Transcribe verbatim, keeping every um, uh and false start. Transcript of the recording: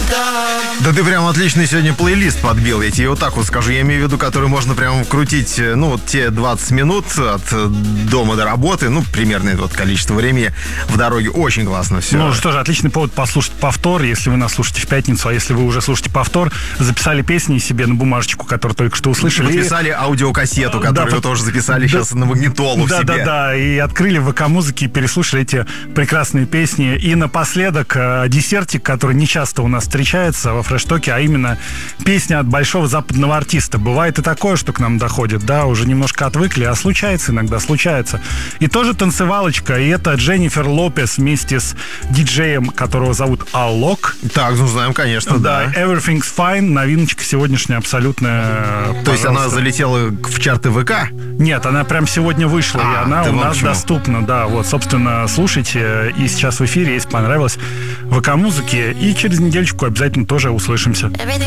Да ты прям отличный сегодня плейлист подбил, я тебе вот так вот скажу. Я имею в виду, который можно прям крутить, ну, вот те двадцать минут от дома до работы, ну, примерно это вот количество времени в дороге. Очень классно все. Ну что же, отличный повод послушать повтор, если вы нас слушаете в пятницу, а если вы уже слушаете повтор, записали песни себе на бумажечку, которую только что услышали. Записали аудиокассету, которую да, вы тоже записали да, сейчас на магнитолу да, в себе. Да, да, да, и открыли ВК-музыки, и переслушали эти прекрасные песни. И напоследок десертик, который не часто у нас встречается во фрештоке, а именно песня от большого западного артиста. Бывает и такое, что к нам доходит, да, уже немножко отвыкли, а случается иногда, случается. И тоже танцевалочка, и это Дженнифер Лопес вместе с диджеем, которого зовут Алок. Так, ну знаем, конечно, да. Да, Everything's Fine, новиночка сегодняшняя абсолютная. То есть она залетела в чарты ВК? Нет, она прям сегодня вышла, а, и она у нас почему? доступна, да, вот, собственно, слушайте, и сейчас в эфире, если понравилось, ВК-музыки, и через недельку обязательно тоже услышимся.